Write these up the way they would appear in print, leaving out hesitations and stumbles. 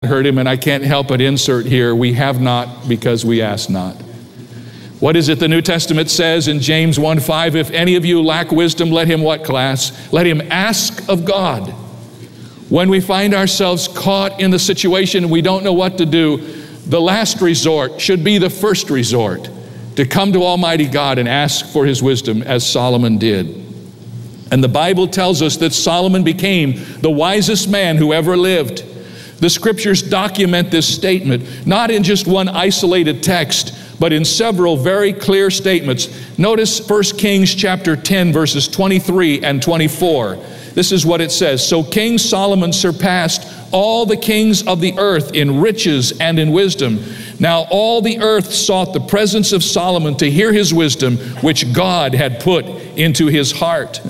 heard him, and I can't help but insert here, we have not because we ask not. What is it the New Testament says in James 1:5? If any of you lack wisdom, let him what, class? Let him ask of God. When we find ourselves caught in the situation and we don't know what to do, the last resort should be the first resort, to come to Almighty God and ask for his wisdom, as Solomon did. And the Bible tells us that Solomon became the wisest man who ever lived. The scriptures document this statement, not in just one isolated text, but in several very clear statements. Notice 1 Kings chapter 10, verses 23 and 24. This is what it says. So King Solomon surpassed all the kings of the earth in riches and in wisdom. Now all the earth sought the presence of Solomon to hear his wisdom, which God had put into his heart.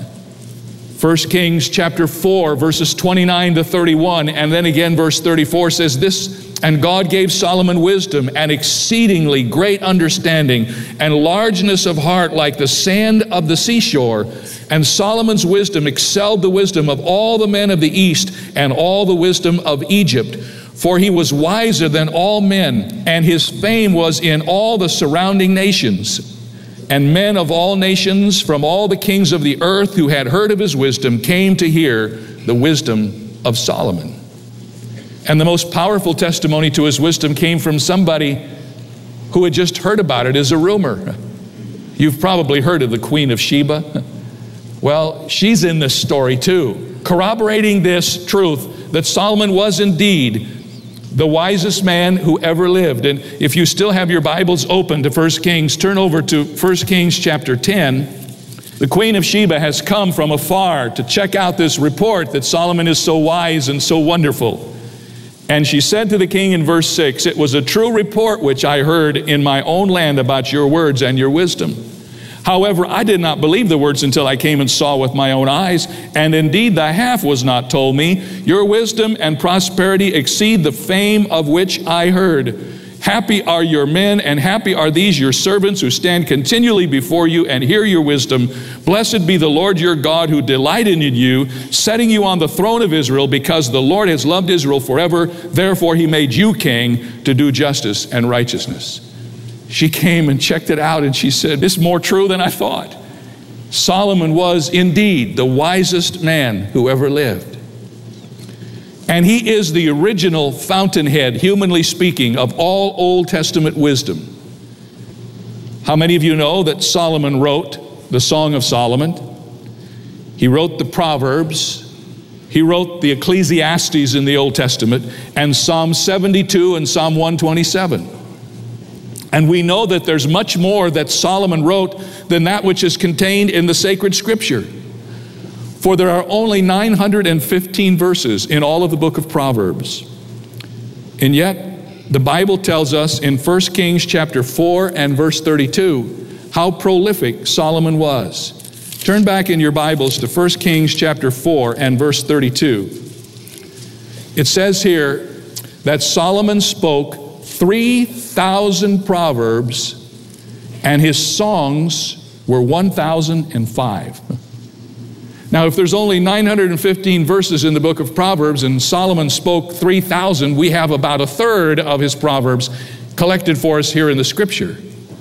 1 Kings chapter 4, verses 29 to 31, and then again verse 34 says this, and God gave Solomon wisdom and exceedingly great understanding and largeness of heart like the sand of the seashore. And Solomon's wisdom excelled the wisdom of all the men of the east and all the wisdom of Egypt. For he was wiser than all men, and his fame was in all the surrounding nations. And men of all nations from all the kings of the earth who had heard of his wisdom came to hear the wisdom of Solomon. And the most powerful testimony to his wisdom came from somebody who had just heard about it as a rumor. You've probably heard of the Queen of Sheba. Well, she's in this story too, corroborating this truth that Solomon was indeed the wisest man who ever lived. And if you still have your Bibles open to 1 Kings, turn over to 1 Kings chapter 10. The Queen of Sheba has come from afar to check out this report that Solomon is so wise and so wonderful. And she said to the king in verse 6, it was a true report which I heard in my own land about your words and your wisdom. However, I did not believe the words until I came and saw with my own eyes, and indeed the half was not told me. Your wisdom and prosperity exceed the fame of which I heard. Happy are your men, and happy are these your servants who stand continually before you and hear your wisdom. Blessed be the Lord your God who delighted in you, setting you on the throne of Israel, because the Lord has loved Israel forever. Therefore he made you king to do justice and righteousness. She came and checked it out, and she said, this is more true than I thought. Solomon was indeed the wisest man who ever lived. And he is the original fountainhead, humanly speaking, of all Old Testament wisdom. How many of you know that Solomon wrote the Song of Solomon? He wrote the Proverbs. He wrote the Ecclesiastes in the Old Testament, and Psalm 72 and Psalm 127. And we know that there's much more that Solomon wrote than that which is contained in the sacred scripture. For there are only 915 verses in all of the book of Proverbs. And yet, the Bible tells us in 1 Kings chapter 4 and verse 32 how prolific Solomon was. Turn back in your Bibles to 1 Kings chapter 4 and verse 32. It says here that Solomon spoke 3,000 proverbs, and his songs were 1,005. Now, if there's only 915 verses in the book of Proverbs and Solomon spoke 3,000, we have about a third of his Proverbs collected for us here in the scripture.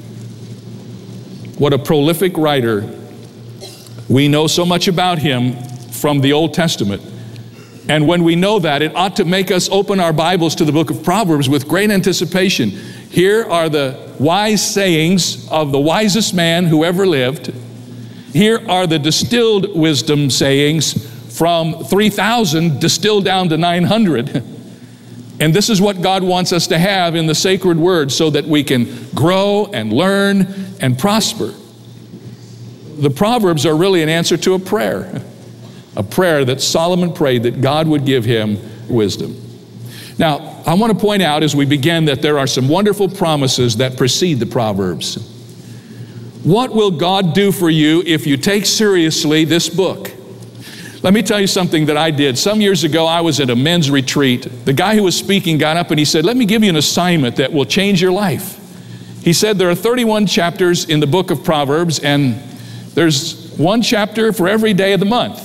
What a prolific writer. We know so much about him from the Old Testament. And when we know that, it ought to make us open our Bibles to the book of Proverbs with great anticipation. Here are the wise sayings of the wisest man who ever lived. Here are the distilled wisdom sayings from 3,000 distilled down to 900. And this is what God wants us to have in the sacred word so that we can grow and learn and prosper. The Proverbs are really an answer to a prayer that Solomon prayed that God would give him wisdom. Now, I want to point out as we begin that there are some wonderful promises that precede the Proverbs. What will God do for you if you take seriously this book? Let me tell you something that I did. Some years ago, I was at a men's retreat. The guy who was speaking got up and he said, let me give you an assignment that will change your life. He said there are 31 chapters in the book of Proverbs, and there's one chapter for every day of the month.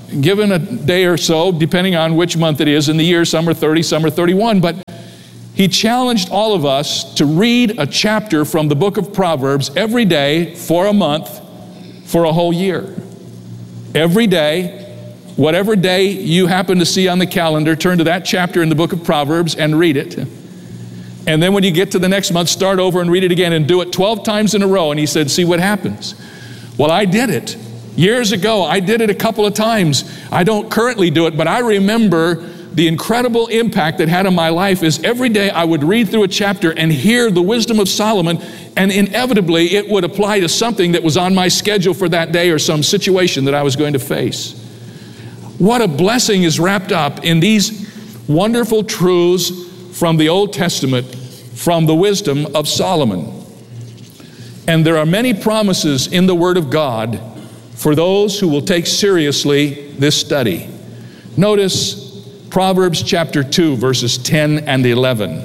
given a day or so, depending on which month it is in the year. Some are 30, some are 31. But he challenged all of us to read a chapter from the book of Proverbs every day for a month for a whole year. Every day, whatever day you happen to see on the calendar, turn to that chapter in the book of Proverbs and read it. And then when you get to the next month, start over and read it again and do it 12 times in a row. And he said, see what happens. Well, I did it. Years ago, I did it a couple of times. I don't currently do it, but I remember the incredible impact that had on my life is every day I would read through a chapter and hear the wisdom of Solomon, and inevitably it would apply to something that was on my schedule for that day or some situation that I was going to face. What a blessing is wrapped up in these wonderful truths from the Old Testament, from the wisdom of Solomon. And there are many promises in the Word of God for those who will take seriously this study. Notice Proverbs chapter 2, verses 10 and 11.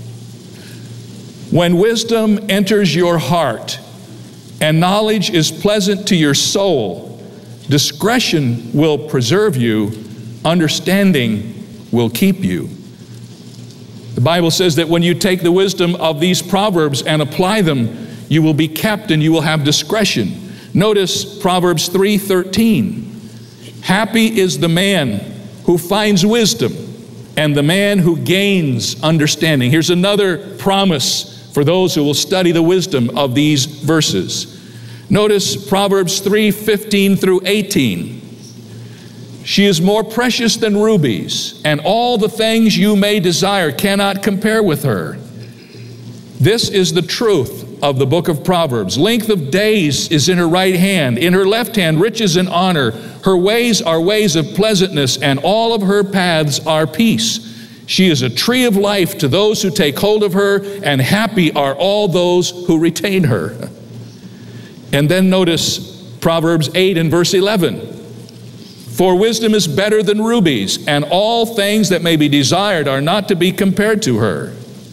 When wisdom enters your heart and knowledge is pleasant to your soul, discretion will preserve you, understanding will keep you. The Bible says that when you take the wisdom of these proverbs and apply them, you will be kept and you will have discretion. Notice Proverbs 3:13. Happy is the man who finds wisdom and the man who gains understanding. Here's another promise for those who will study the wisdom of these verses. Notice Proverbs 3:15 through 18. She is more precious than rubies, and all the things you may desire cannot compare with her. This is the truth of the book of Proverbs. Length of days is in her right hand. In her left hand, riches and honor. Her ways are ways of pleasantness, and all of her paths are peace. She is a tree of life to those who take hold of her, and happy are all those who retain her. And then notice Proverbs 8 and verse 11. For wisdom is better than rubies, and all things that may be desired are not to be compared to her.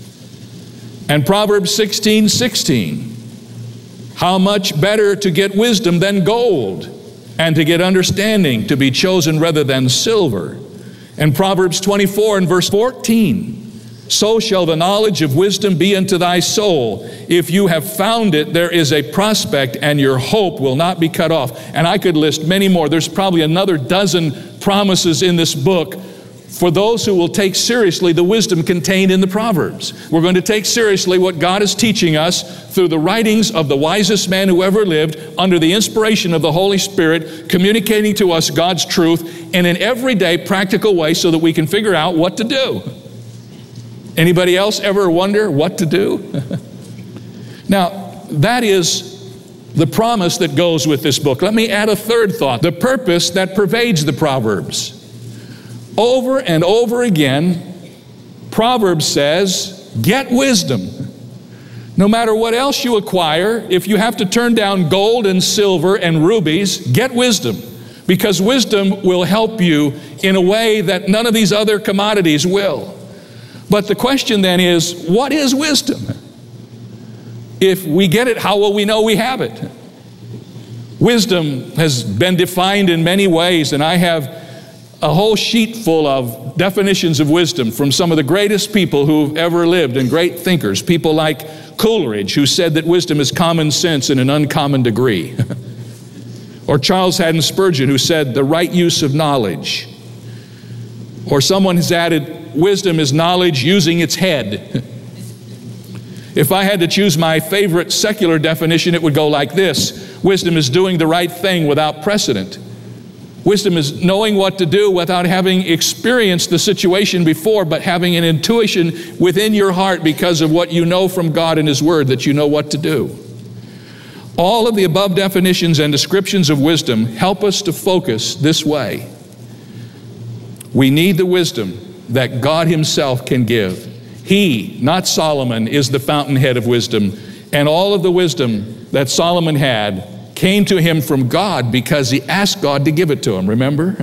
And Proverbs 16:16. How much better to get wisdom than gold, and to get understanding to be chosen rather than silver. And Proverbs 24 and verse 14. So shall the knowledge of wisdom be unto thy soul. If you have found it, there is a prospect, and your hope will not be cut off. And I could list many more. There's probably another dozen promises in this book for those who will take seriously the wisdom contained in the Proverbs. We're going to take seriously what God is teaching us through the writings of the wisest man who ever lived, under the inspiration of the Holy Spirit, communicating to us God's truth in an everyday practical way so that we can figure out what to do. Anybody else ever wonder what to do? Now, that is the promise that goes with this book. Let me add a third thought, the purpose that pervades the Proverbs. Over and over again, Proverbs says, get wisdom. No matter what else you acquire, if you have to turn down gold and silver and rubies, get wisdom. Because wisdom will help you in a way that none of these other commodities will. But the question then is, what is wisdom? If we get it, how will we know we have it? Wisdom has been defined in many ways, and I have a whole sheet full of definitions of wisdom from some of the greatest people who've ever lived and great thinkers. People like Coleridge, who said that wisdom is common sense in an uncommon degree. Or Charles Haddon Spurgeon, who said the right use of knowledge. Or someone has added, wisdom is knowledge using its head. If I had to choose my favorite secular definition, it would go like this. Wisdom is doing the right thing without precedent. Wisdom is knowing what to do without having experienced the situation before, but having an intuition within your heart because of what you know from God and His Word that you know what to do. All of the above definitions and descriptions of wisdom help us to focus this way. We need the wisdom that God Himself can give. He, not Solomon, is the fountainhead of wisdom, and all of the wisdom that Solomon had came to him from God because he asked God to give it to him, remember?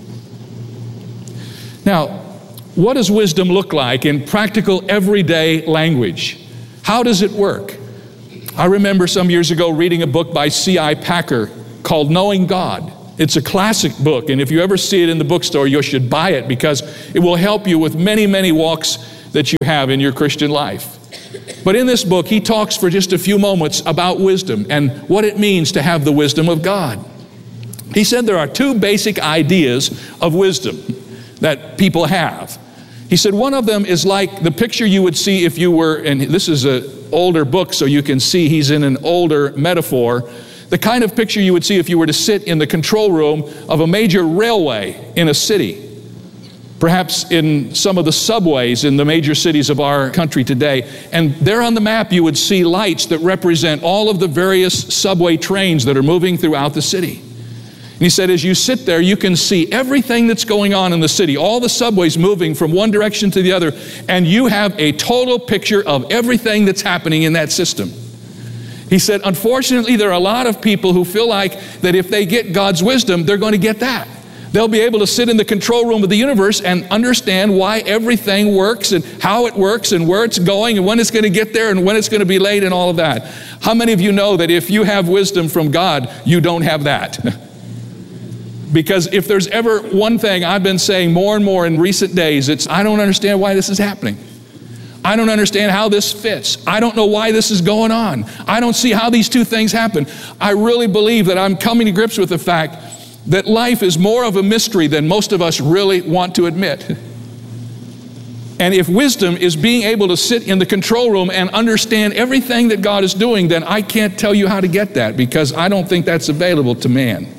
Now, what does wisdom look like in practical, everyday language? How does it work? I remember some years ago reading a book by C.I. Packer called Knowing God. It's a classic book, and if you ever see it in the bookstore, you should buy it because it will help you with many, many walks that you have in your Christian life. But in this book, he talks for just a few moments about wisdom and what it means to have the wisdom of God. He said there are two basic ideas of wisdom that people have. He said one of them is like the picture you would see if you were, and this is an older book so you can see he's in an older metaphor, the kind of picture you would see if you were to sit in the control room of a major railway in a city. Perhaps in some of the subways in the major cities of our country today. And there on the map you would see lights that represent all of the various subway trains that are moving throughout the city. And he said as you sit there, you can see everything that's going on in the city, all the subways moving from one direction to the other, and you have a total picture of everything that's happening in that system. He said, unfortunately, there are a lot of people who feel like that if they get God's wisdom, they're going to get that. They'll be able to sit in the control room of the universe and understand why everything works and how it works and where it's going and when it's going to get there and when it's going to be late and all of that. How many of you know that if you have wisdom from God, you don't have that? Because if there's ever one thing I've been saying more and more in recent days, it's I don't understand why this is happening. I don't understand how this fits. I don't know why this is going on. I don't see how these two things happen. I really believe that I'm coming to grips with the fact that life is more of a mystery than most of us really want to admit. And if wisdom is being able to sit in the control room and understand everything that God is doing, then I can't tell you how to get that because I don't think that's available to man.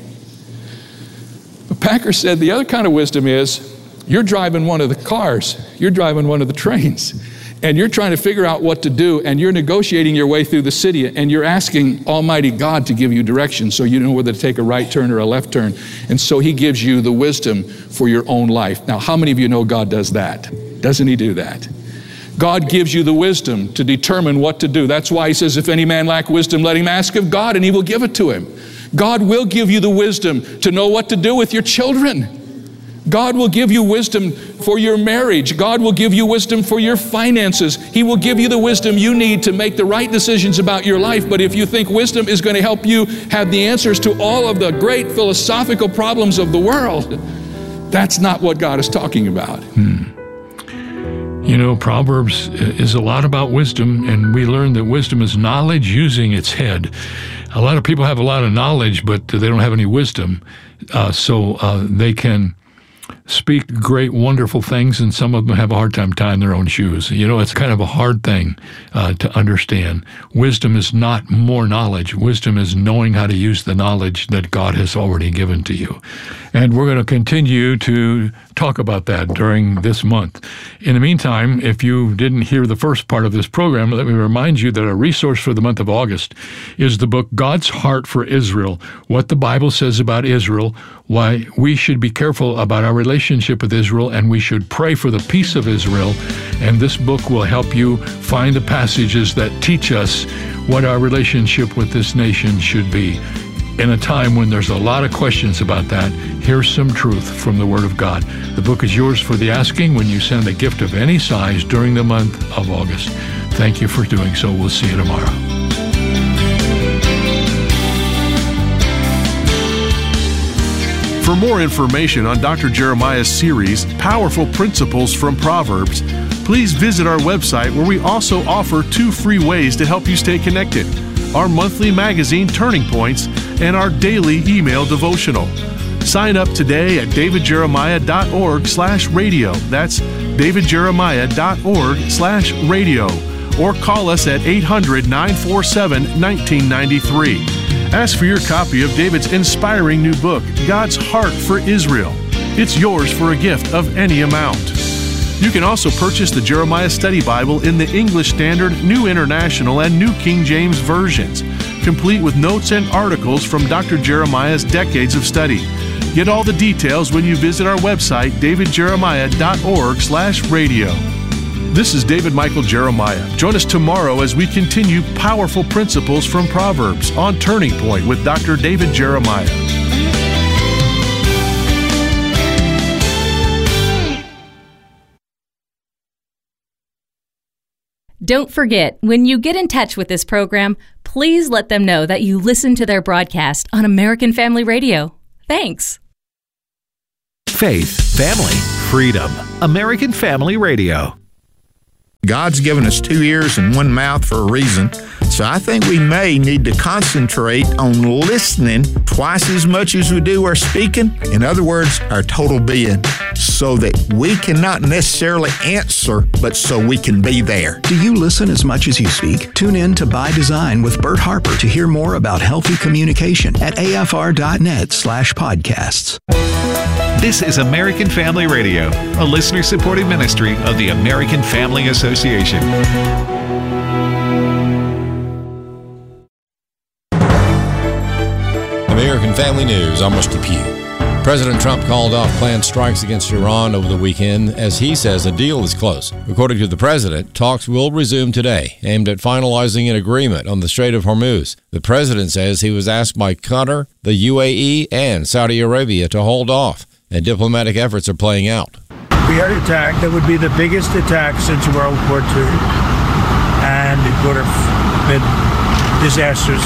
But Packer said the other kind of wisdom is you're driving one of the cars, you're driving one of the trains, and you're trying to figure out what to do, and you're negotiating your way through the city, and you're asking Almighty God to give you direction so you know whether to take a right turn or a left turn. And so he gives you the wisdom for your own life. Now, how many of you know God does that? Doesn't he do that? God gives you the wisdom to determine what to do. That's why he says, if any man lack wisdom, let him ask of God, and he will give it to him. God will give you the wisdom to know what to do with your children. God will give you wisdom for your marriage. God will give you wisdom for your finances. He will give you the wisdom you need to make the right decisions about your life. But if you think wisdom is going to help you have the answers to all of the great philosophical problems of the world, that's not what God is talking about. You know, Proverbs is a lot about wisdom, and we learn that wisdom is knowledge using its head. A lot of people have a lot of knowledge, but they don't have any wisdom, so they can speak great, wonderful things, and some of them have a hard time tying their own shoes. You know, it's kind of a hard thing to understand. Wisdom is not more knowledge. Wisdom is knowing how to use the knowledge that God has already given to you. And we're going to continue to talk about that during this month. In the meantime, if you didn't hear the first part of this program, let me remind you that our resource for the month of August is the book God's Heart for Israel, What the Bible Says About Israel, Why We Should Be Careful About Our Relationship with Israel, and we should pray for the peace of Israel. And this book will help you find the passages that teach us what our relationship with this nation should be. In a time when there's a lot of questions about that, here's some truth from the Word of God. The book is yours for the asking when you send a gift of any size during the month of August. Thank you for doing so. We'll see you tomorrow. For more information on Dr. Jeremiah's series, Powerful Principles from Proverbs, please visit our website where we also offer 2 free ways to help you stay connected: our monthly magazine, Turning Points, and our daily email devotional. Sign up today at davidjeremiah.org/radio. That's davidjeremiah.org/radio. Or call us at 800-947-1993. Ask for your copy of David's inspiring new book, God's Heart for Israel. It's yours for a gift of any amount. You can also purchase the Jeremiah Study Bible in the English Standard, New International, and New King James versions, complete with notes and articles from Dr. Jeremiah's decades of study. Get all the details when you visit our website, davidjeremiah.org/radio. This is David Michael Jeremiah. Join us tomorrow as we continue Powerful Principles from Proverbs on Turning Point with Dr. David Jeremiah. Don't forget, when you get in touch with this program, please let them know that you listen to their broadcast on American Family Radio. Thanks. Faith, family, freedom. American Family Radio. God's given us 2 ears and 1 mouth for a reason, so I think we may need to concentrate on listening twice as much as we do our speaking. In other words, our total being, so that we can not necessarily answer, but so we can be there. Do you listen as much as you speak? Tune in to By Design with Bert Harper to hear more about healthy communication at afr.net/podcasts. This is American Family Radio, a listener-supported ministry of the American Family Association. American Family News, I'm Rusty Pugh. President Trump called off planned strikes against Iran over the weekend as he says a deal is close. According to the president, talks will resume today, aimed at finalizing an agreement on the Strait of Hormuz. The president says he was asked by Qatar, the UAE, and Saudi Arabia to hold off, and diplomatic efforts are playing out. We had an attack that would be the biggest attack since World War II, and it would have been disastrous.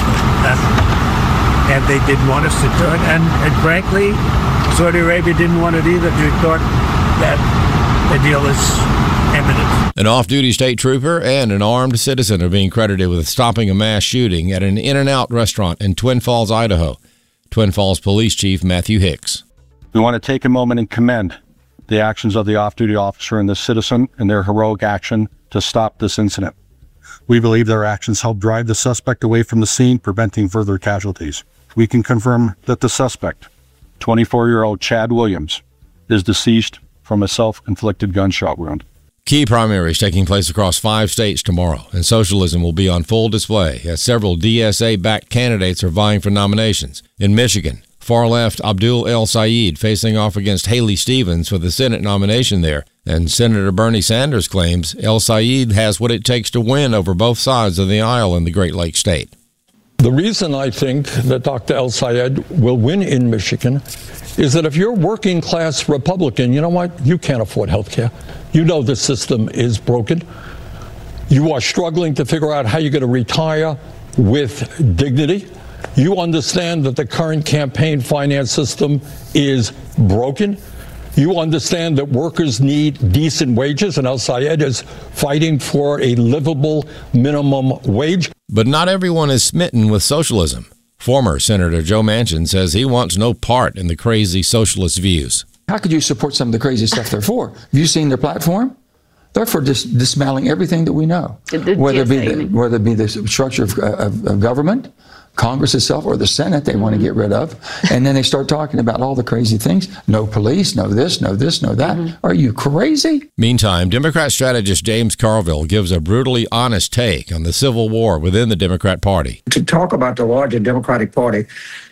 And they didn't want us to do it, and frankly, Saudi Arabia didn't want it either. They thought that the deal is imminent. An off-duty state trooper and an armed citizen are being credited with stopping a mass shooting at an In-N-Out restaurant in Twin Falls, Idaho. Twin Falls Police Chief Matthew Hicks. We want to take a moment and commend the actions of the off-duty officer and the citizen in their heroic action to stop this incident. We believe their actions helped drive the suspect away from the scene, preventing further casualties. We can confirm that the suspect, 24-year-old Chad Williams, is deceased from a self-inflicted gunshot wound. Key primaries taking place across 5 states tomorrow, and socialism will be on full display as several DSA-backed candidates are vying for nominations. In Michigan, far-left Abdul El Sayed facing off against Haley Stevens for the Senate nomination there, and Senator Bernie Sanders claims El Sayed has what it takes to win over both sides of the aisle in the Great Lakes state. The reason I think that Dr. El Sayed will win in Michigan is that if you're a working class Republican, you know what? You can't afford health care. You know the system is broken. You are struggling to figure out how you're going to retire with dignity. You understand that the current campaign finance system is broken. You understand that workers need decent wages, and El Sayed is fighting for a livable minimum wage. But not everyone is smitten with socialism. Former Senator Joe Manchin says he wants no part in the crazy socialist views. How could you support some of the crazy stuff they're for? Have you seen their platform? They're for dismantling everything that we know, whether it be the structure of government, Congress itself, or the Senate they want to get rid of. And then they start talking about all the crazy things. No police, no this, no this, no that. Are you crazy? Meantime, Democrat strategist James Carville gives a brutally honest take on the civil war within the Democrat Party. To talk about the larger Democratic Party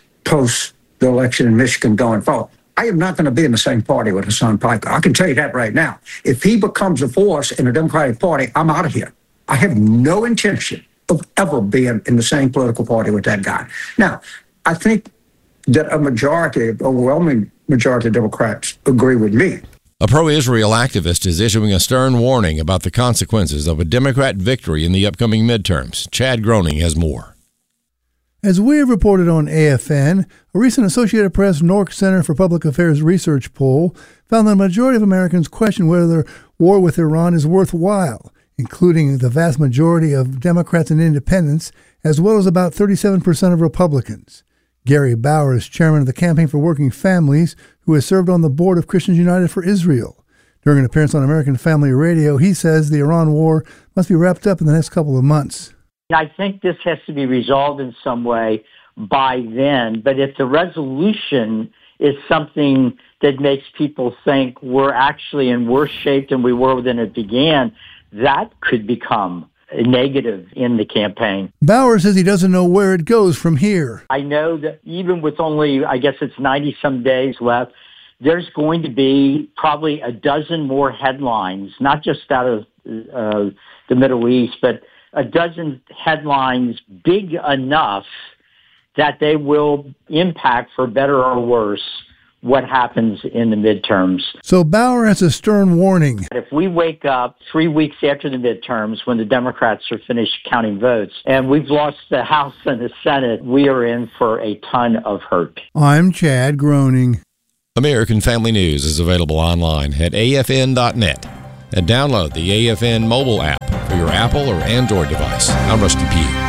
post the election in Michigan going forward, I am not going to be in the same party with Hassan Piker. I can tell you that right now. If he becomes a force in the Democratic Party, I'm out of here. I have no intention of ever being in the same political party with that guy. Now, I think that overwhelming majority of Democrats agree with me. A pro-Israel activist is issuing a stern warning about the consequences of a Democrat victory in the upcoming midterms. Chad Groening has more. As we have reported on AFN, a recent Associated Press Nork Center for Public Affairs research poll found that a majority of Americans question whether war with Iran is worthwhile, including the vast majority of Democrats and independents, as well as about 37% of Republicans. Gary Bauer is chairman of the Campaign for Working Families, who has served on the board of Christians United for Israel. During an appearance on American Family Radio, he says the Iran war must be wrapped up in the next couple of months. I think this has to be resolved in some way by then. But if the resolution is something that makes people think we're actually in worse shape than we were when it began, that could become a negative in the campaign. Bauer says he doesn't know where it goes from here. I know that even with only, I guess it's 90-some days left, there's going to be probably a dozen more headlines, not just out of the Middle East, but a dozen headlines big enough that they will impact, for better or worse, what happens in the midterms. So Bauer has a stern warning. If we wake up 3 weeks after the midterms when the Democrats are finished counting votes and we've lost the House and the Senate, we are in for a ton of hurt. I'm Chad Groening. American Family News is available online at afn.net and download the AFN mobile app for your Apple or Android device. I'm Rusty Pugh.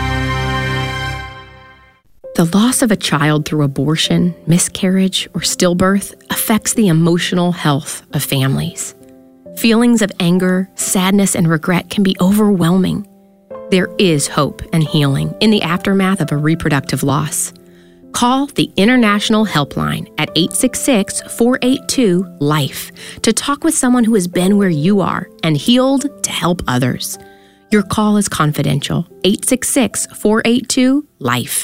The loss of a child through abortion, miscarriage, or stillbirth affects the emotional health of families. Feelings of anger, sadness, and regret can be overwhelming. There is hope and healing in the aftermath of a reproductive loss. Call the International Helpline at 866-482-LIFE to talk with someone who has been where you are and healed to help others. Your call is confidential. 866-482-LIFE.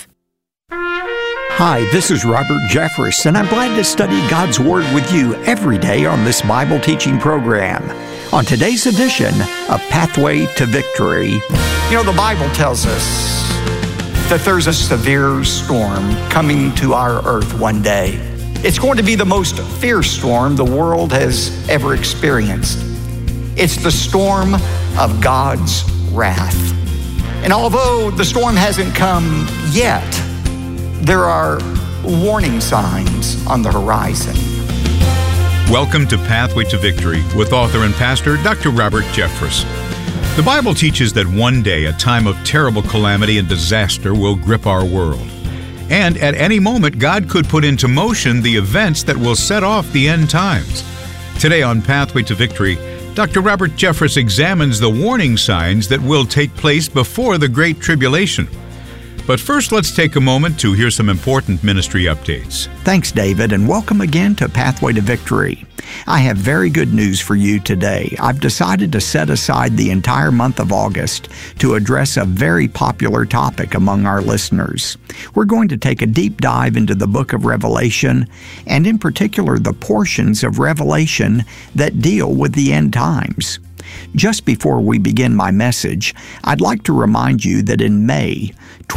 Hi, this is Robert Jeffress, and I'm glad to study God's Word with you every day on this Bible teaching program. On today's edition of Pathway to Victory. You know, the Bible tells us that there's a severe storm coming to our earth one day. It's going to be the most fierce storm the world has ever experienced. It's the storm of God's wrath. And although the storm hasn't come yet, there are warning signs on the horizon. Welcome to Pathway to Victory with author and pastor Dr. Robert Jeffress. The Bible teaches that one day a time of terrible calamity and disaster will grip our world. And at any moment, God could put into motion the events that will set off the end times. Today on Pathway to Victory, Dr. Robert Jeffress examines the warning signs that will take place before the Great Tribulation. But first, let's take a moment to hear some important ministry updates. Thanks, David, and welcome again to Pathway to Victory. I have very good news for you today. I've decided to set aside the entire month of August to address a very popular topic among our listeners. We're going to take a deep dive into the book of Revelation, and in particular the portions of Revelation that deal with the end times. Just before we begin my message, I'd like to remind you that in May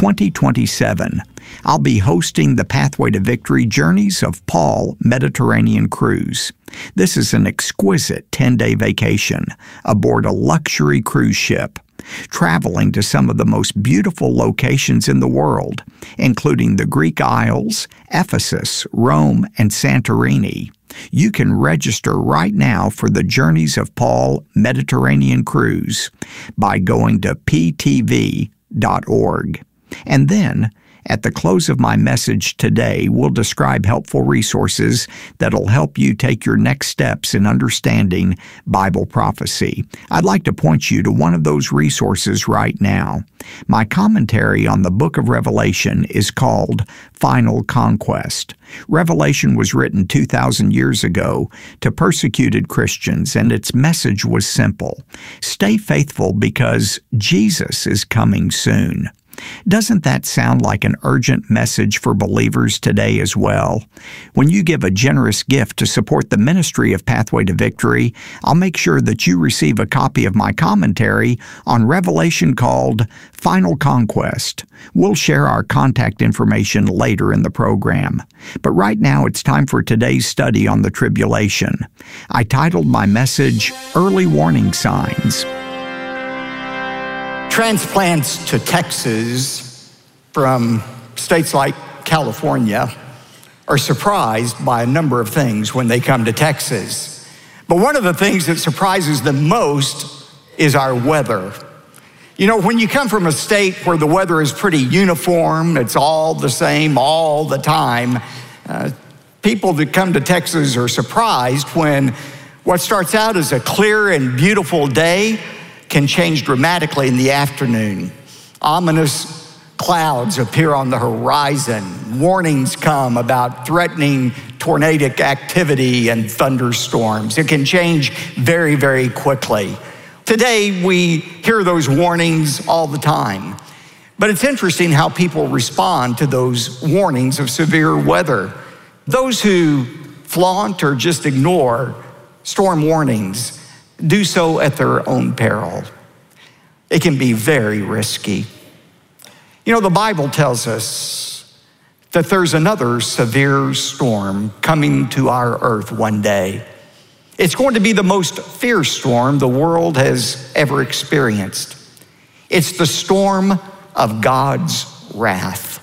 2027, I'll be hosting the Pathway to Victory Journeys of Paul Mediterranean Cruise. This is an exquisite 10-day vacation aboard a luxury cruise ship, traveling to some of the most beautiful locations in the world, including the Greek Isles, Ephesus, Rome, and Santorini. You can register right now for the Journeys of Paul Mediterranean Cruise by going to ptv.org. And then, at the close of my message today, we'll describe helpful resources that'll help you take your next steps in understanding Bible prophecy. I'd like to point you to one of those resources right now. My commentary on the book of Revelation is called Final Conquest. Revelation was written 2,000 years ago to persecuted Christians, and its message was simple: stay faithful because Jesus is coming soon. Doesn't that sound like an urgent message for believers today as well? When you give a generous gift to support the ministry of Pathway to Victory, I'll make sure that you receive a copy of my commentary on Revelation called Final Conquest. We'll share our contact information later in the program. But right now it's time for today's study on the tribulation. I titled my message, Early Warning Signs. Transplants to Texas from states like California are surprised by a number of things when they come to Texas. But one of the things that surprises them most is our weather. You know, when you come from a state where the weather is pretty uniform, it's all the same all the time, people that come to Texas are surprised when what starts out as a clear and beautiful day can change dramatically in the afternoon. Ominous clouds appear on the horizon. Warnings come about threatening tornadic activity and thunderstorms. It can change very, very quickly. Today, we hear those warnings all the time. But it's interesting how people respond to those warnings of severe weather. Those who flaunt or just ignore storm warnings do so at their own peril. It can be very risky. You know, the Bible tells us that there's another severe storm coming to our earth one day. It's going to be the most fierce storm the world has ever experienced. It's the storm of God's wrath.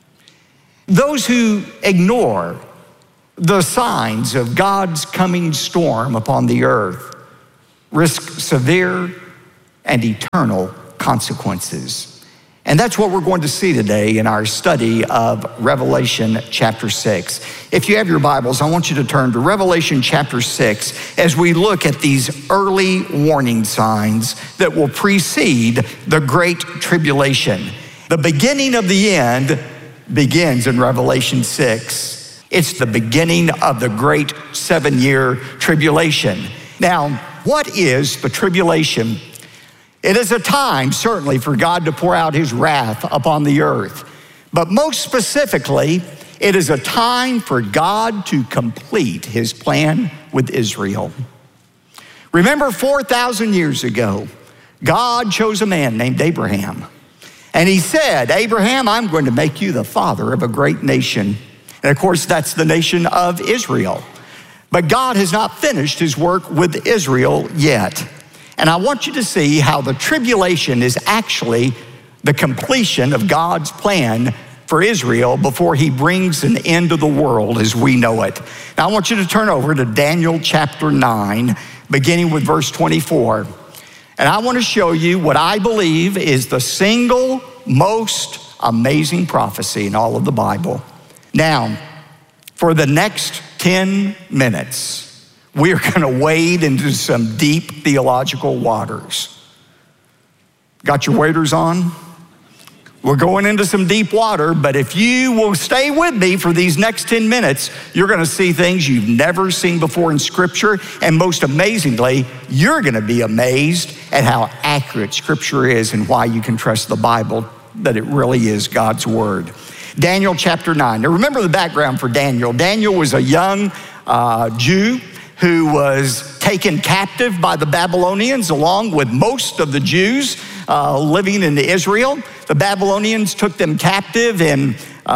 Those who ignore the signs of God's coming storm upon the earth risk severe and eternal consequences. And that's what we're going to see today in our study of Revelation chapter 6. If you have your Bibles, I want you to turn to Revelation chapter 6 as we look at these early warning signs that will precede the Great Tribulation. The beginning of the end begins in Revelation 6. It's the beginning of the great 7-year tribulation. Now, what is the tribulation? It is a time, certainly, for God to pour out his wrath upon the earth. But most specifically, it is a time for God to complete his plan with Israel. Remember, 4,000 years ago, God chose a man named Abraham. And he said, Abraham, I'm going to make you the father of a great nation. And of course, that's the nation of Israel. But God has not finished his work with Israel yet. And I want you to see how the tribulation is actually the completion of God's plan for Israel before he brings an end to the world as we know it. Now I want you to turn over to Daniel chapter 9, beginning with verse 24. And I want to show you what I believe is the single most amazing prophecy in all of the Bible. Now, for the next 10 minutes, we are going to wade into some deep theological waters. Got your waders on? We're going into some deep water, but if you will stay with me for these next 10 minutes, you're going to see things you've never seen before in Scripture, and most amazingly, you're going to be amazed at how accurate Scripture is and why you can trust the Bible, that it really is God's Word. Daniel chapter 9. Now remember the background for Daniel. Daniel was a young Jew who was taken captive by the Babylonians along with most of the Jews living in Israel. The Babylonians took them captive in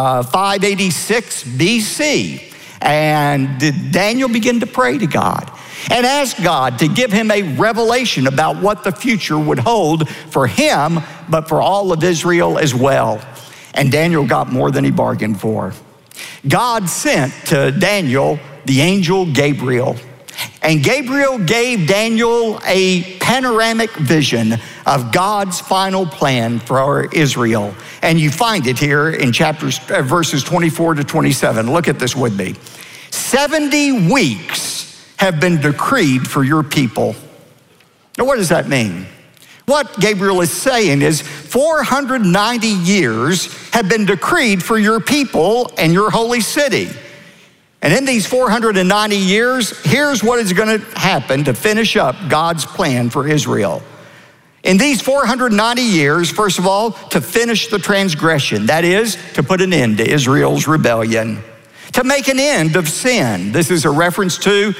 586 BC. And Daniel began to pray to God and ask God to give him a revelation about what the future would hold for him, but for all of Israel as well. And Daniel got more than he bargained for. God sent to Daniel the angel Gabriel. And Gabriel gave Daniel a panoramic vision of God's final plan for Israel. And you find it here in verses 24 to 27. Look at this with me. 70 weeks have been decreed for your people. Now, what does that mean? What Gabriel is saying is 490 years have been decreed for your people and your holy city. And in these 490 years, here's what is going to happen to finish up God's plan for Israel. In these 490 years, first of all, to finish the transgression, that is, to put an end to Israel's rebellion, to make an end of sin. This is a reference to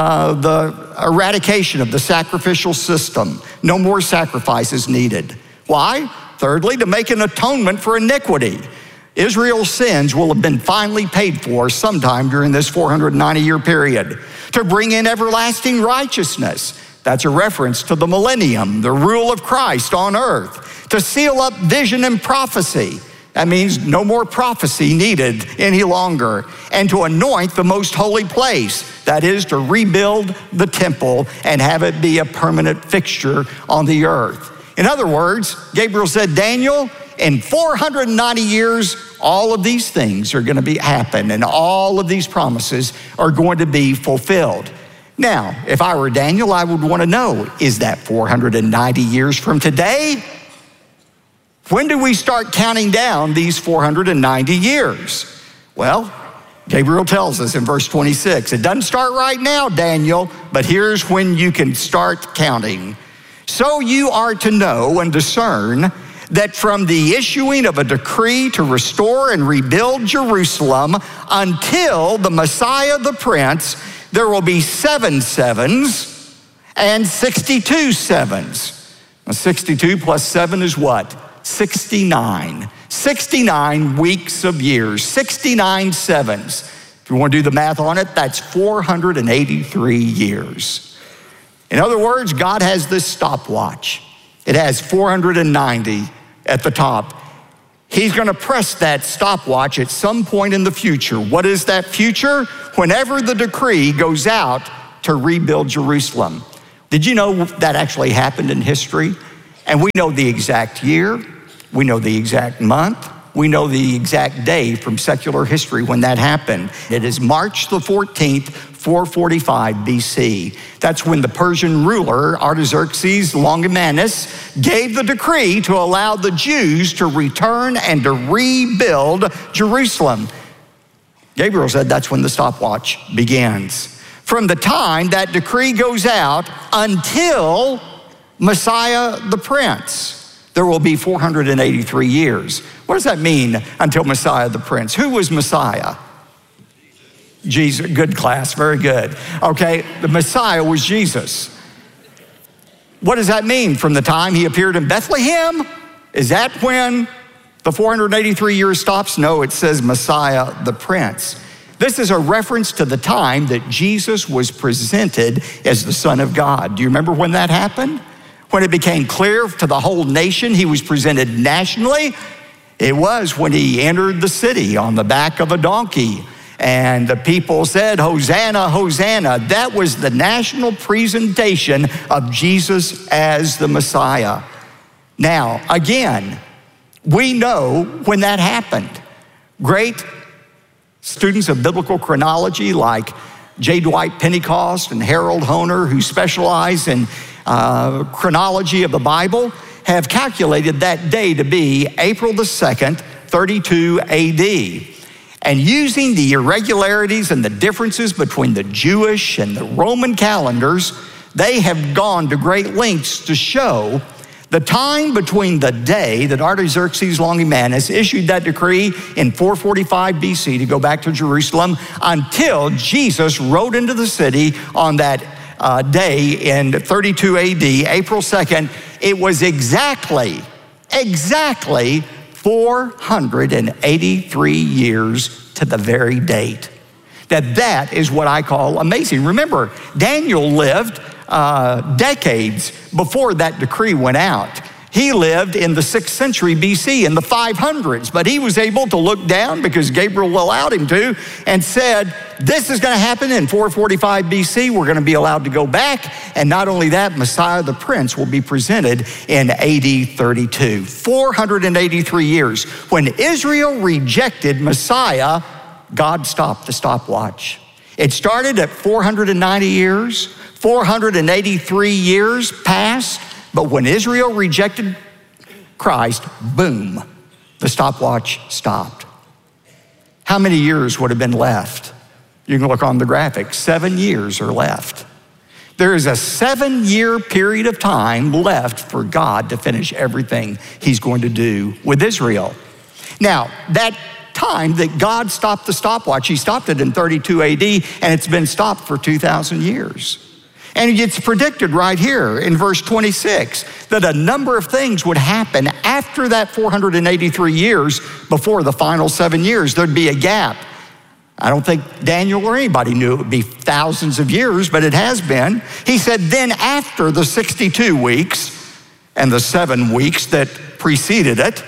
the eradication of the sacrificial system. No more sacrifices needed. Why? Thirdly, to make an atonement for iniquity. Israel's sins will have been finally paid for sometime during this 490-year period. To bring in everlasting righteousness. That's a reference to the millennium, the rule of Christ on earth. To seal up vision and prophecy. That means no more prophecy needed any longer. And to anoint the most holy place. That is, to rebuild the temple and have it be a permanent fixture on the earth. In other words, Gabriel said, Daniel, in 490 years, all of these things are going to happen, and all of these promises are going to be fulfilled. Now, if I were Daniel, I would want to know, is that 490 years from today? When do we start counting down these 490 years? Well, Gabriel tells us in verse 26, it doesn't start right now, Daniel, but here's when you can start counting. So you are to know and discern that from the issuing of a decree to restore and rebuild Jerusalem until the Messiah the Prince, there will be 7 sevens and 62 sevens. Now, 62 plus 7 is what? 69. 69 weeks of years, 69 sevens. If you want to do the math on it, that's 483 years. In other words, God has this stopwatch. It has 490 at the top. He's going to press that stopwatch at some point in the future. What is that future? Whenever the decree goes out to rebuild Jerusalem. Did you know that actually happened in history? And we know the exact year. We know the exact month. We know the exact day from secular history when that happened. It is March the 14th, 445 BC. That's when the Persian ruler, Artaxerxes Longimanus, gave the decree to allow the Jews to return and to rebuild Jerusalem. Gabriel said that's when the stopwatch begins. From the time that decree goes out until Messiah the Prince, there will be 483 years. What does that mean, until Messiah the Prince? Who was Messiah? Jesus. Good class, very good. Okay, the Messiah was Jesus. What does that mean? From the time he appeared in Bethlehem? Is that when the 483 years stops? No, it says Messiah the Prince. This is a reference to the time that Jesus was presented as the Son of God. Do you remember when that happened? When it became clear to the whole nation he was presented nationally? It was when he entered the city on the back of a donkey. And the people said, Hosanna, Hosanna. That was the national presentation of Jesus as the Messiah. Now, again, we know when that happened. Great students of biblical chronology like J. Dwight Pentecost and Harold Honer, who specialize in chronology of the Bible, have calculated that day to be April the 2nd, 32 AD. And using the irregularities and the differences between the Jewish and the Roman calendars, they have gone to great lengths to show the time between the day that Artaxerxes Longimanus issued that decree in 445 BC to go back to Jerusalem until Jesus rode into the city on that day in 32 AD, April 2nd. It was exactly 483 years to the very date. That is what I call amazing. Remember, Daniel lived decades before that decree went out. He lived in the 6th century BC, in the 500s, but he was able to look down because Gabriel allowed him to and said, this is going to happen in 445 BC. We're going to be allowed to go back. And not only that, Messiah the Prince will be presented in AD 32. 483 years. When Israel rejected Messiah, God stopped the stopwatch. It started at 490 years. 483 years passed. But when Israel rejected Christ, boom, the stopwatch stopped. How many years would have been left? You can look on the graphic. 7 years are left. There is a 7-year period of time left for God to finish everything he's going to do with Israel. Now, that time that God stopped the stopwatch, he stopped it in 32 AD, and it's been stopped for 2,000 years. And it's predicted right here in verse 26 that a number of things would happen after that 483 years before the final 7 years. There'd be a gap. I don't think Daniel or anybody knew it would be thousands of years, but it has been. He said, then after the 62 weeks and the 7 weeks that preceded it,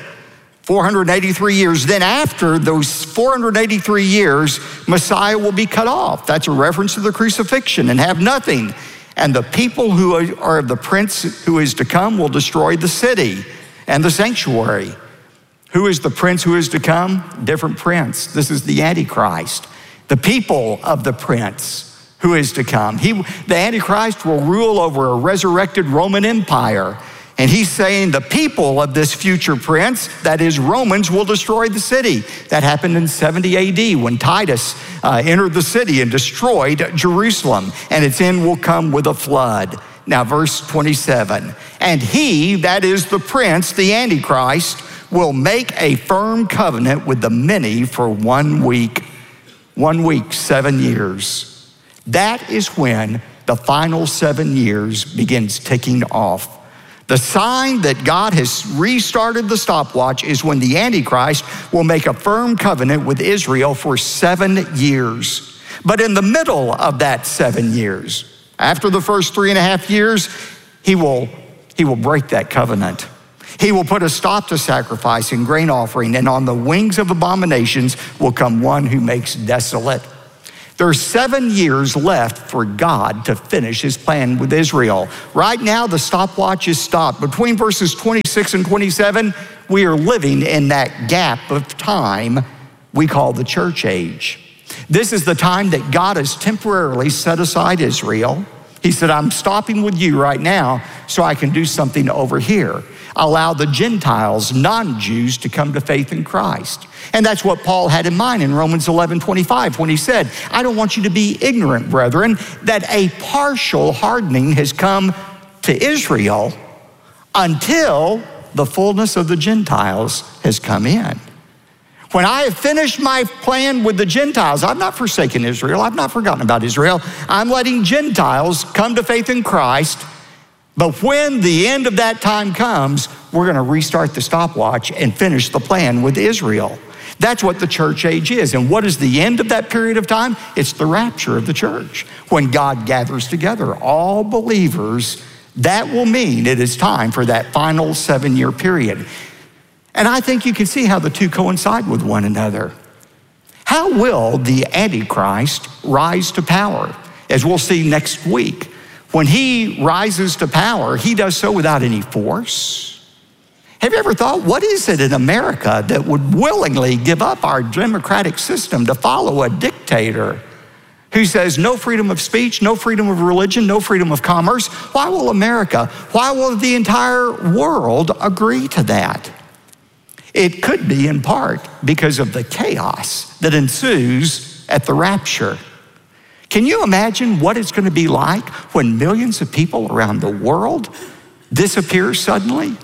483 years, then after those 483 years, Messiah will be cut off. That's a reference to the crucifixion, and have nothing. And the people who are the prince who is to come will destroy the city and the sanctuary. Who is the prince who is to come? Different prince. This is the Antichrist. The people of the prince who is to come. The Antichrist will rule over a resurrected Roman Empire. And he's saying the people of this future prince, that is Romans, will destroy the city. That happened in 70 AD when Titus entered the city and destroyed Jerusalem. And its end will come with a flood. Now verse 27, and he, that is the prince, the Antichrist, will make a firm covenant with the many for 1 week. 1 week, 7 years. That is when the final 7 years begins ticking off. The sign that God has restarted the stopwatch is when the Antichrist will make a firm covenant with Israel for 7 years. But in the middle of that 7 years, after the first 3.5 years, he will break that covenant. He will put a stop to sacrifice and grain offering, and on the wings of abominations will come one who makes desolate. There are 7 years left for God to finish his plan with Israel. Right now, the stopwatch is stopped. Between verses 26 and 27, we are living in that gap of time we call the church age. This is the time that God has temporarily set aside Israel. He said, I'm stopping with you right now so I can do something over here. Allow the Gentiles, non-Jews, to come to faith in Christ. And that's what Paul had in mind in Romans 11:25 when he said, I don't want you to be ignorant, brethren, that a partial hardening has come to Israel until the fullness of the Gentiles has come in. When I have finished my plan with the Gentiles, I've not forsaken Israel. I've not forgotten about Israel. I'm letting Gentiles come to faith in Christ. But when the end of that time comes, we're going to restart the stopwatch and finish the plan with Israel. That's what the church age is. And what is the end of that period of time? It's the rapture of the church. When God gathers together all believers, that will mean it is time for that final 7-year period. And I think you can see how the two coincide with one another. How will the Antichrist rise to power? As we'll see next week, when he rises to power, he does so without any force. Have you ever thought, what is it in America that would willingly give up our democratic system to follow a dictator who says no freedom of speech, no freedom of religion, no freedom of commerce? Why will America, why will the entire world agree to that? It could be in part because of the chaos that ensues at the rapture. Can you imagine what it's going to be like when millions of people around the world disappear suddenly?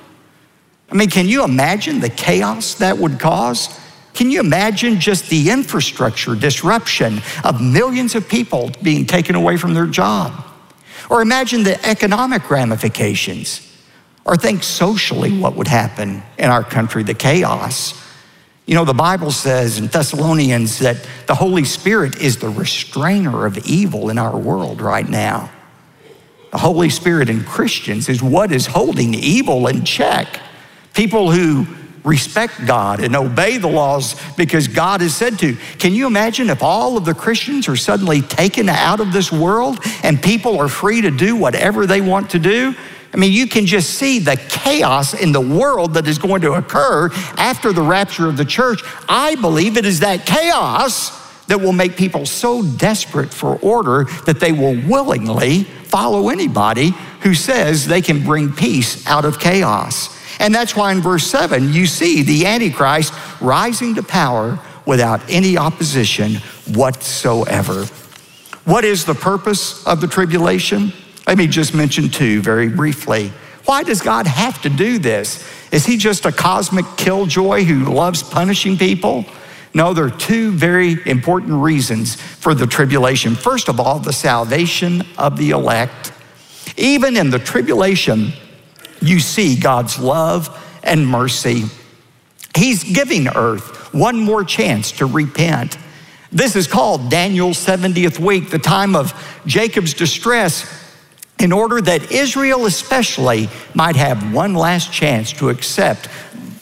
I mean, can you imagine the chaos that would cause? Can you imagine just the infrastructure disruption of millions of people being taken away from their job? Or imagine the economic ramifications. Or think socially what would happen in our country, the chaos. You know, the Bible says in Thessalonians that the Holy Spirit is the restrainer of evil in our world right now. The Holy Spirit in Christians is what is holding evil in check. People who respect God and obey the laws because God has said to. Can you imagine if all of the Christians are suddenly taken out of this world and people are free to do whatever they want to do? I mean, you can just see the chaos in the world that is going to occur after the rapture of the church. I believe it is that chaos that will make people so desperate for order that they will willingly follow anybody who says they can bring peace out of chaos. And that's why in verse 7, you see the Antichrist rising to power without any opposition whatsoever. What is the purpose of the tribulation? Let me just mention two very briefly. Why does God have to do this? Is he just a cosmic killjoy who loves punishing people? No, there are two very important reasons for the tribulation. First of all, the salvation of the elect. Even in the tribulation, you see God's love and mercy. He's giving earth one more chance to repent. This is called Daniel's 70th week, the time of Jacob's distress, in order that Israel especially might have one last chance to accept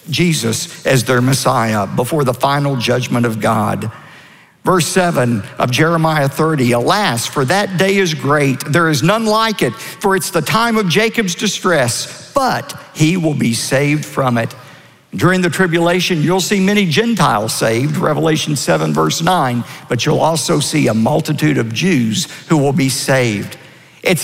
Jesus as their Messiah before the final judgment of God. Verse 7 of Jeremiah 30, alas, for that day is great. There is none like it, for it's the time of Jacob's distress, but he will be saved from it. During the tribulation, you'll see many Gentiles saved, Revelation 7, verse 9, but you'll also see a multitude of Jews who will be saved. It's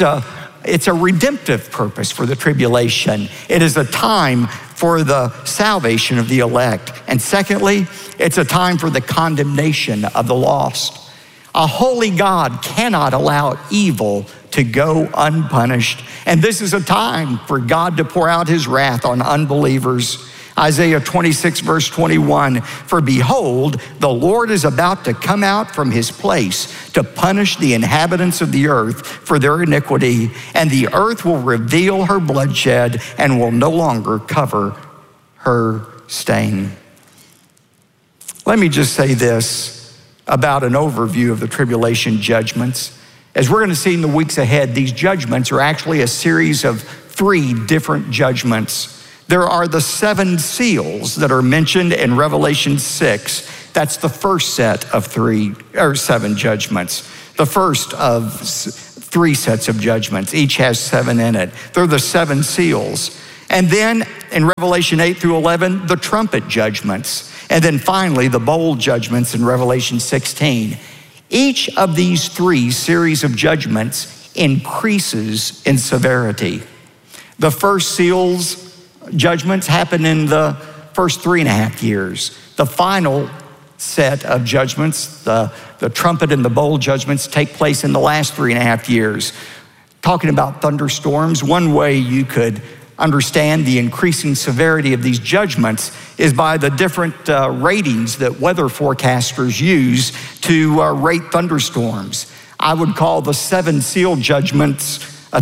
a redemptive purpose for the tribulation. It is a time for the salvation of the elect. And secondly, it's a time for the condemnation of the lost. A holy God cannot allow evil to go unpunished. And this is a time for God to pour out his wrath on unbelievers. Isaiah 26, verse 21, for behold, the Lord is about to come out from his place to punish the inhabitants of the earth for their iniquity, and the earth will reveal her bloodshed and will no longer cover her stain. Let me just say this about an overview of the tribulation judgments. As we're going to see in the weeks ahead, these judgments are actually a series of 3 different judgments. There are the 7 seals that are mentioned in Revelation 6. That's the first set of 7 judgments. The first of 3 sets of judgments. Each has 7 in it. They're the 7 seals. And then in Revelation 8 through 11, the trumpet judgments. And then finally, the bowl judgments in Revelation 16. Each of these 3 series of judgments increases in severity. The first seal's judgments happen in the first 3.5 years. The final set of judgments, the trumpet and the bowl judgments, take place in the last 3.5 years. Talking about thunderstorms, one way you could understand the increasing severity of these judgments is by the different ratings that weather forecasters use to rate thunderstorms. I would call the 7 seal judgments a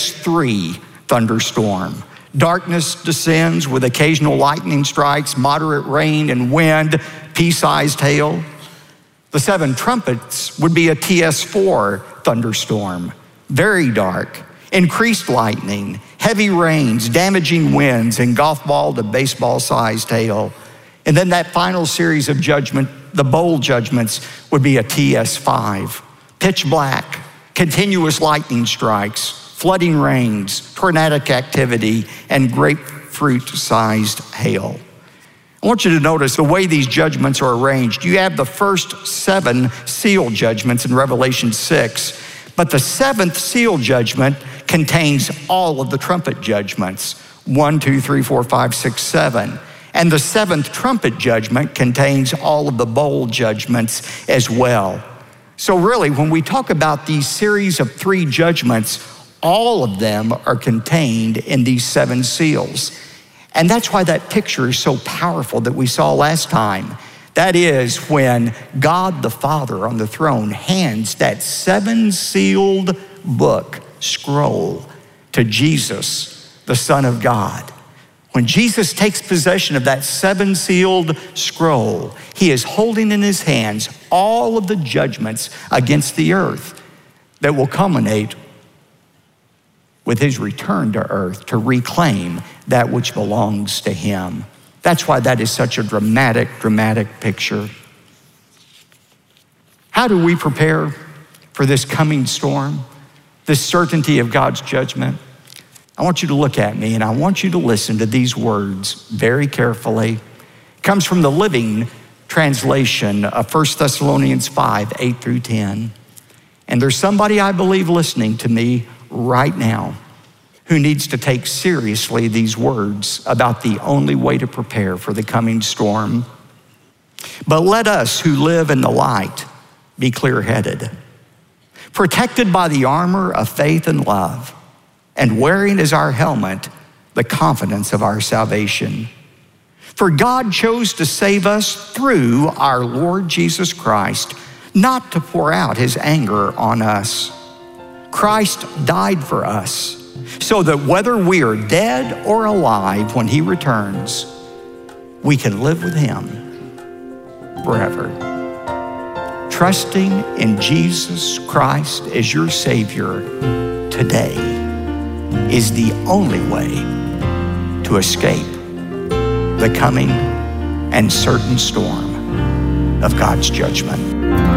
TS3 thunderstorm. Darkness descends with occasional lightning strikes, moderate rain and wind, pea-sized hail. The 7 trumpets would be a TS4 thunderstorm. Very dark, increased lightning, heavy rains, damaging winds, and golf ball to baseball-sized hail. And then that final series of judgment, the bowl judgments, would be a TS5. Pitch black, continuous lightning strikes, flooding rains, tornadic activity, and grapefruit-sized hail. I want you to notice the way these judgments are arranged. You have the first 7 seal judgments in Revelation 6, but the 7th seal judgment contains all of the trumpet judgments, 1, 2, 3, 4, 5, 6, 7. And the 7th trumpet judgment contains all of the bowl judgments as well. So really, when we talk about these series of 3 judgments, all of them are contained in these 7 seals. And that's why that picture is so powerful that we saw last time. That is when God the Father on the throne hands that 7-sealed book, scroll, to Jesus, the Son of God. When Jesus takes possession of that 7-sealed scroll, he is holding in his hands all of the judgments against the earth that will culminate with his return to earth to reclaim that which belongs to him. That's why that is such a dramatic, dramatic picture. How do we prepare for this coming storm, this certainty of God's judgment? I want you to look at me and I want you to listen to these words very carefully. It comes from the Living Translation of 1 Thessalonians 5, 8 through 10. And there's somebody I believe listening to me right now who needs to take seriously these words about the only way to prepare for the coming storm. But let us who live in the light be clear-headed, protected by the armor of faith and love, and wearing as our helmet the confidence of our salvation. For God chose to save us through our Lord Jesus Christ, not to pour out his anger on us. Christ died for us, so that whether we are dead or alive when he returns, we can live with him forever. Trusting in Jesus Christ as your Savior today is the only way to escape the coming and certain storm of God's judgment.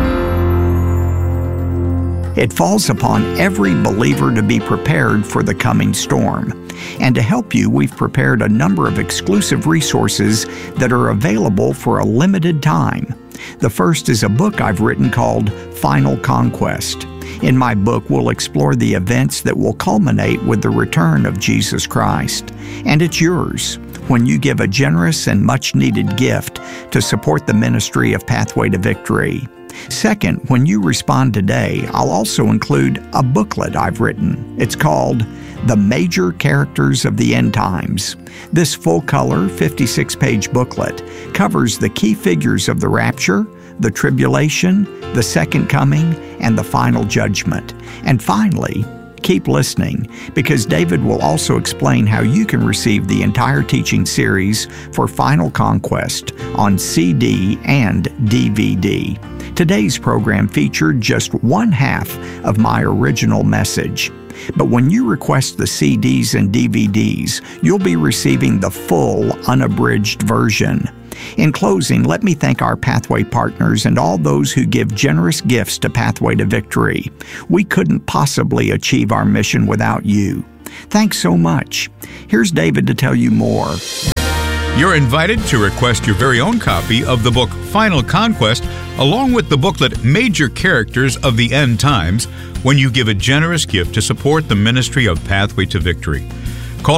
It falls upon every believer to be prepared for the coming storm. And to help you, we've prepared a number of exclusive resources that are available for a limited time. The first is a book I've written called Final Conquest. In my book, we'll explore the events that will culminate with the return of Jesus Christ. And it's yours when you give a generous and much-needed gift to support the ministry of Pathway to Victory. Second, when you respond today, I'll also include a booklet I've written. It's called The Major Characters of the End Times. This full-color, 56-page booklet covers the key figures of the rapture, the tribulation, the second coming, and the final judgment. And finally, keep listening, because David will also explain how you can receive the entire teaching series for Final Conquest on CD and DVD. Today's program featured just one half of my original message. But when you request the CDs and DVDs, you'll be receiving the full, unabridged version. In closing, let me thank our Pathway partners and all those who give generous gifts to Pathway to Victory. We couldn't possibly achieve our mission without you. Thanks so much. Here's David to tell you more. You're invited to request your very own copy of the book Final Conquest, along with the booklet Major Characters of the End Times, when you give a generous gift to support the ministry of Pathway to Victory. Call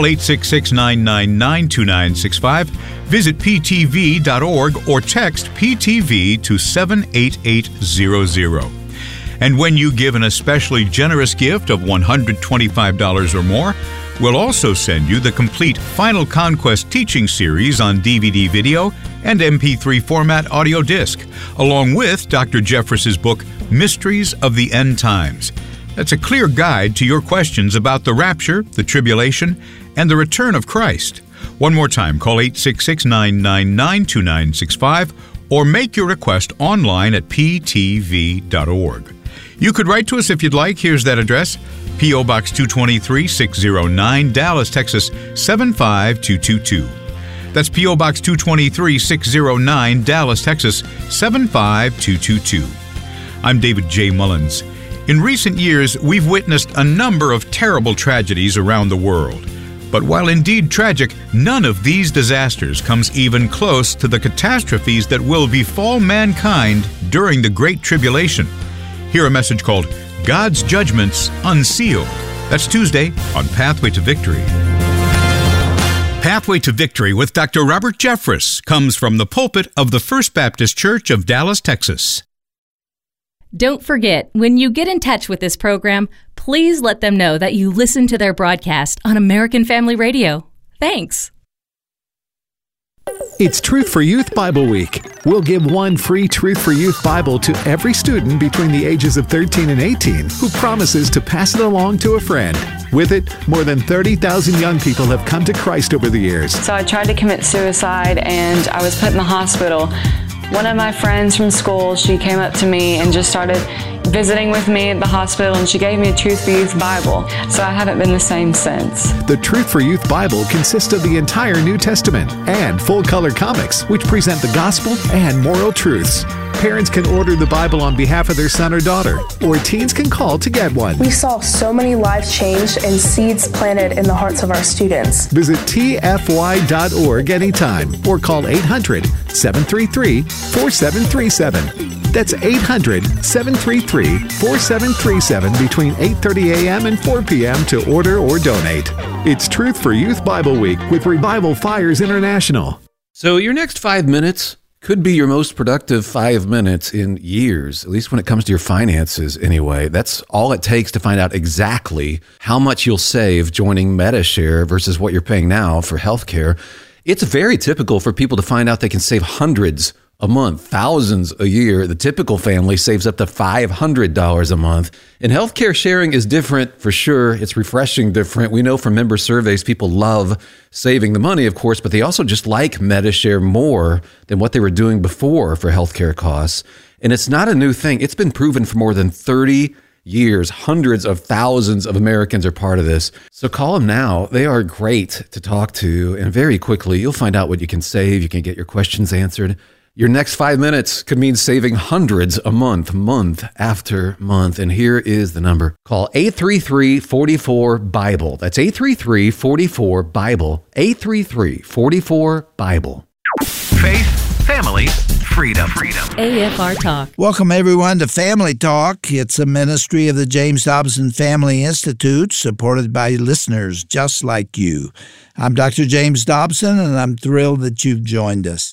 866-999-2965, visit ptv.org, or text PTV to 78800. And when you give an especially generous gift of $125 or more, we'll also send you the complete Final Conquest teaching series on DVD video and MP3 format audio disc, along with Dr. Jeffress's book, Mysteries of the End Times. That's a clear guide to your questions about the rapture, the tribulation, and the return of Christ. One more time, call 866-999-2965 or make your request online at ptv.org. You could write to us if you'd like. Here's that address: P.O. Box 223, 609, Dallas, Texas 75222. That's P.O. Box 223, 609, Dallas, Texas 75222. I'm David J. Mullins. In recent years, we've witnessed a number of terrible tragedies around the world. But while indeed tragic, none of these disasters comes even close to the catastrophes that will befall mankind during the Great Tribulation. Hear a message called God's Judgments Unsealed. That's Tuesday on Pathway to Victory. Pathway to Victory with Dr. Robert Jeffress comes from the pulpit of the First Baptist Church of Dallas, Texas. Don't forget, when you get in touch with this program, please let them know that you listen to their broadcast on American Family Radio. Thanks. It's Truth for Youth Bible Week. We'll give one free Truth for Youth Bible to every student between the ages of 13 and 18 who promises to pass it along to a friend. With it, more than 30,000 young people have come to Christ over the years. So I tried to commit suicide and I was put in the hospital. One of my friends from school, she came up to me and just started visiting with me at the hospital, and she gave me a Truth for Youth Bible. So I haven't been the same since. The Truth for Youth Bible consists of the entire New Testament and full-color comics, which present the gospel and moral truths. Parents can order the Bible on behalf of their son or daughter, or teens can call to get one. We saw so many lives changed and seeds planted in the hearts of our students. Visit tfy.org anytime or call 800-733-4737. That's 800-733-4737 between 8:30 a.m. and 4 p.m. to order or donate. It's Truth for Youth Bible Week with Revival Fires International. So your next 5 minutes could be your most productive 5 minutes in years, at least when it comes to your finances anyway. That's all it takes to find out exactly how much you'll save joining Medi-Share versus what you're paying now for healthcare. It's very typical for people to find out they can save hundreds a month, thousands a year. The typical family saves up to $500 a month. And healthcare sharing is different for sure. It's refreshing different. We know from member surveys, people love saving the money, of course, but they also just like Medi-Share more than what they were doing before for healthcare costs. And it's not a new thing. It's been proven for more than 30 years. Hundreds of thousands of Americans are part of this. So call them now. They are great to talk to. And very quickly, you'll find out what you can save. You can get your questions answered. Your next 5 minutes could mean saving hundreds a month, month after month. And here is the number. Call 833-44-BIBLE. That's 833-44-BIBLE. 833-44-BIBLE. Faith, family, freedom. AFR Talk. Welcome, everyone, to Family Talk. It's a ministry of the James Dobson Family Institute, supported by listeners just like you. I'm Dr. James Dobson, and I'm thrilled that you've joined us.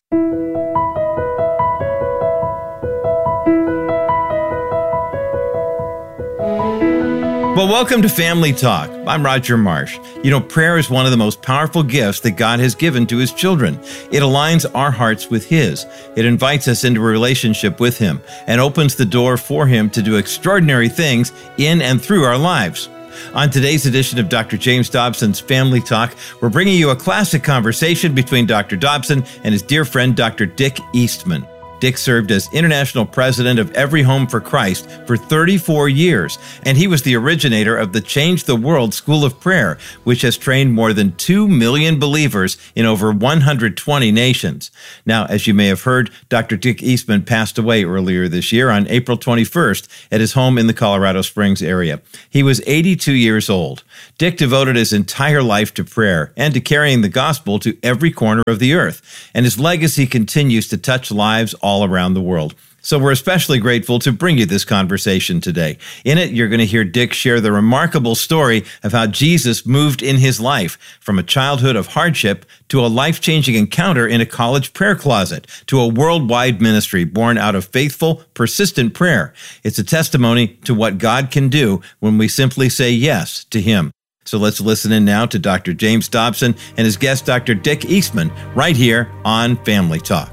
Well, welcome to Family Talk. I'm Roger Marsh. You know, prayer is one of the most powerful gifts that God has given to His children. It aligns our hearts with His. It invites us into a relationship with Him and opens the door for Him to do extraordinary things in and through our lives. On today's edition of Dr. James Dobson's Family Talk, we're bringing you a classic conversation between Dr. Dobson and his dear friend, Dr. Dick Eastman. Dick served as international president of Every Home for Christ for 34 years, and he was the originator of the Change the World School of Prayer, which has trained more than 2 million believers in over 120 nations. Now, as you may have heard, Dr. Dick Eastman passed away earlier this year on April 21st at his home in the Colorado Springs area. He was 82 years old. Dick devoted his entire life to prayer and to carrying the gospel to every corner of the earth, and his legacy continues to touch lives all around the world. So we're especially grateful to bring you this conversation today. In it, you're going to hear Dick share the remarkable story of how Jesus moved in his life from a childhood of hardship to a life-changing encounter in a college prayer closet to a worldwide ministry born out of faithful, persistent prayer. It's a testimony to what God can do when we simply say yes to Him. So let's listen in now to Dr. James Dobson and his guest, Dr. Dick Eastman, right here on Family Talk.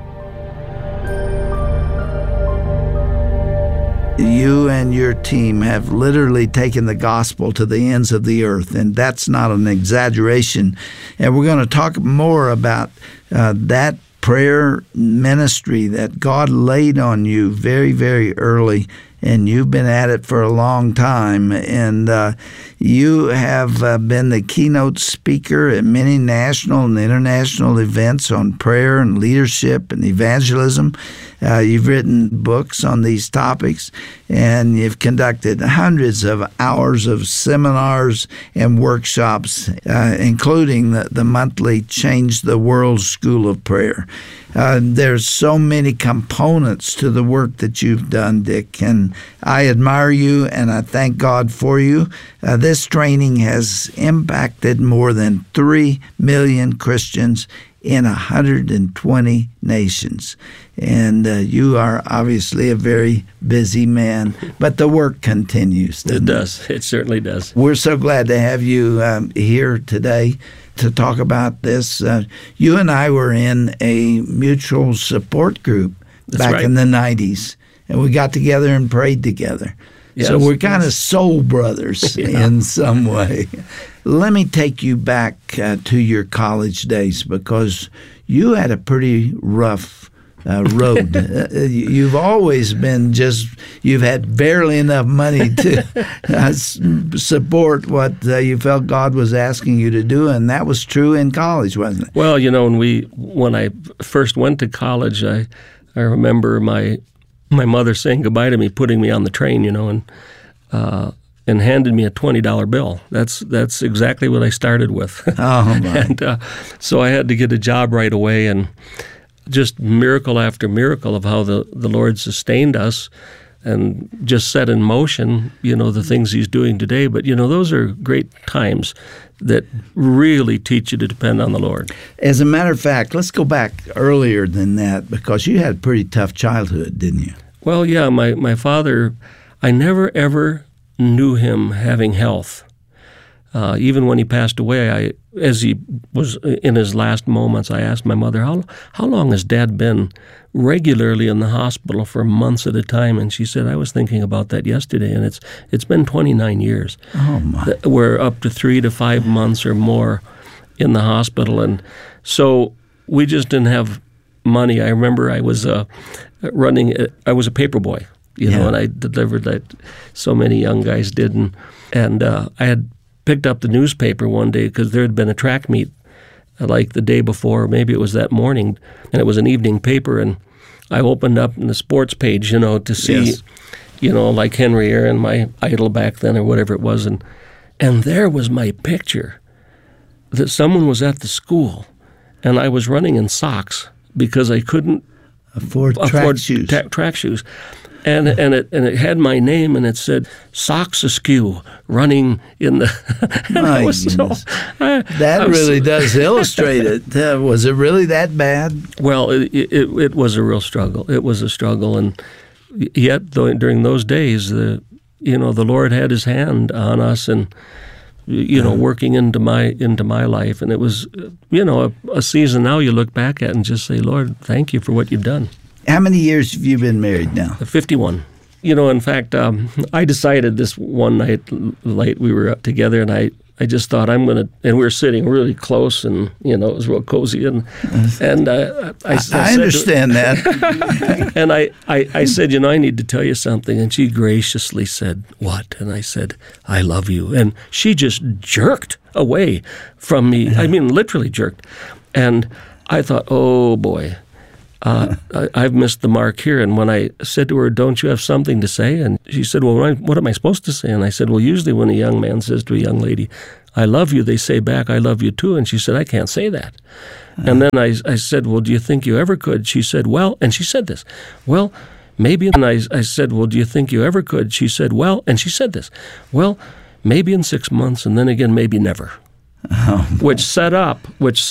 You and your team have literally taken the gospel to the ends of the earth, and that's not an exaggeration. And we're going to talk more about that prayer ministry that God laid on you very, very early, and you've been at it for a long time. And you have been the keynote speaker at many national and international events on prayer and leadership and evangelism. You've written books on these topics, and you've conducted hundreds of hours of seminars and workshops, including the monthly Change the World School of Prayer. There's so many components to the work that you've done, Dick, and I admire you and I thank God for you. This training has impacted more than 3 million Christians in 120 nations. And you are obviously a very busy man, but the work continues. It does. It certainly does. We're so glad to have you here today to talk about this. You and I were in a mutual support group back in the 90s, and we got together and prayed together. Yes, so we're kind of soul brothers in some way. Let me take you back to your college days, because you had a pretty rough road. You've always been you've had barely enough money to support what you felt God was asking you to do, and that was true in college, wasn't it? Well, you know, when I first went to college, I remember my mother saying goodbye to me, putting me on the train, you know, and handed me a $20 bill. That's exactly what I started with. Oh, my. And so I had to get a job right away, and just miracle after miracle of how the Lord sustained us and just set in motion, you know, the things He's doing today. But, you know, those are great times that really teach you to depend on the Lord. As a matter of fact, let's go back earlier than that, because you had a pretty tough childhood, didn't you? Well, yeah, my father, I never ever knew him having health. Even when he passed away, as he was in his last moments, I asked my mother, how long has Dad been regularly in the hospital for months at a time? And she said, I was thinking about that yesterday, and it's been 29 years. Oh, my. We're up to 3 to 5 months or more in the hospital. And so we just didn't have money. I remember I was I was a paper boy, you know, and I delivered that so many young guys did. And I had picked up the newspaper one day because there had been a track meet like the day before, maybe it was that morning, and it was an evening paper, and I opened up in the sports page, you know, to see, you know, like Henry Aaron, my idol back then or whatever it was, and there was my picture that someone was at the school, and I was running in socks because I couldn't afford track shoes. And it had my name, and it said "Socks Askew," running in the. And my goodness. That really does illustrate it. Was it really that bad? Well, it was a real struggle. It was a struggle, and yet during those days, the Lord had His hand on us and, working into my life. And it was, a season now you look back at and just say, Lord, thank you for what you've done. How many years have you been married now? 51. In fact, I decided this one night late, we were up together, and I just thought and we were sitting really close, and, it was real cozy. And I understand that. And I said, I need to tell you something. And she graciously said, what? And I said, I love you. And she just jerked away from me. I mean, literally jerked. And I thought, oh, boy. I've missed the mark here. And when I said to her, don't you have something to say? And she said, well, what am I supposed to say? And I said, well, usually when a young man says to a young lady, I love you, they say back, I love you too. And she said, I can't say that. And then I said, well, do you think you ever could? She said, well, and she said this, well, maybe. And I said, well, do you think you ever could? She said, well, and she said this, well, maybe in 6 months, and then again, maybe never. Which set up